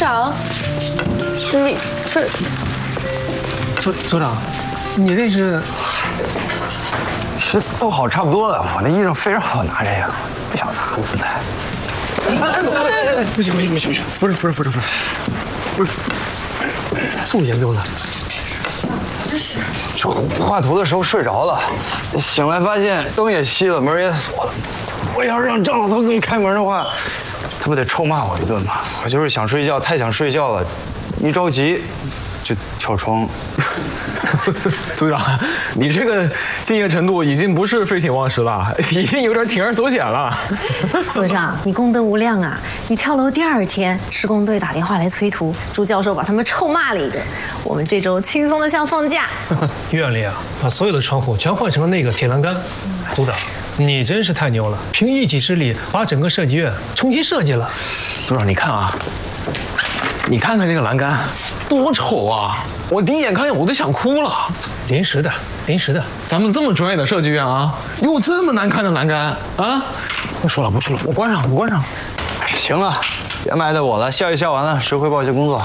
长，你这组长，你认识？ 是都好差不多了，我那医生非让我拿这个，不想拿，无奈。 不行，扶着，不是，做研究呢。 这是就画图的时候睡着了，醒来发现灯也熄了，门也锁了。我要是让张老头给你开门的话，他不得臭骂我一顿吗？我就是想睡觉，太想睡觉了，一着急就跳窗。 组长，你这个敬业程度已经不是废寝忘食了，已经有点铤而走险了。 组长，你功德无量啊！你跳楼第2天，施工队打电话来催图，朱教授把他们臭骂了一顿。我们这周轻松的像放假。 院里啊，把所有的窗户全换成了那个铁栏杆。组长，你真是太牛了，凭一己之力把整个设计院重新设计了。 组长，你看啊，你看看这个栏杆，多丑啊！我第一眼看见我都想哭了。 临时的。 咱们这么专业的设计院啊，有这么难看的栏杆啊？不说了，我关上。 哎，行了，别埋汰我了，笑一笑完了，谁汇报一些工作？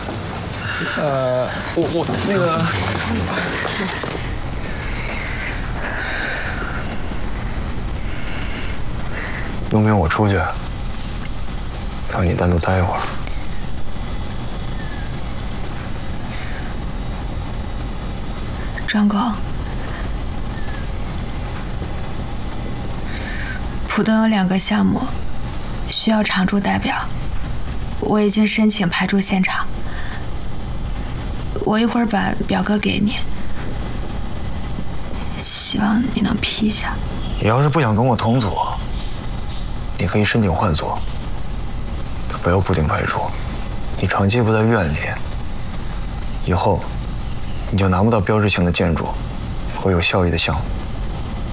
我那个。 用不用我出去，让你单独待一会儿？ 张哥，浦东有2个项目需要常驻代表，我已经申请派驻现场。我一会儿把表格给你，希望你能批一下。 你要是不想跟我同组，你可以申请换组，不要固定派驻。你长期不在院里，以后你就拿不到标志性的建筑和有效益的项目。